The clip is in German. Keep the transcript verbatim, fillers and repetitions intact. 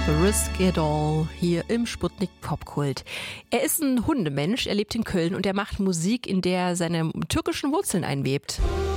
Risk It All hier im Sputnik Popkult. Er ist ein Hundemensch, er lebt in Köln und er macht Musik, in der er seine türkischen Wurzeln einwebt.